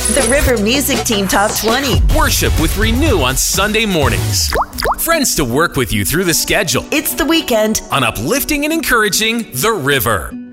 The River Music Team Top 20. Worship with Renew on Sunday mornings. Friends to work with you through the schedule. It's the weekend on uplifting and encouraging The River.